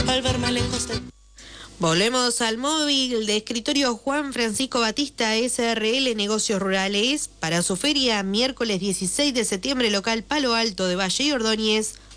Al ver más lejos Volvemos al móvil de escritorio Juan Francisco Batista SRL Negocios Rurales para su feria miércoles 16 de septiembre local Palo Alto de Valle y Ordóñez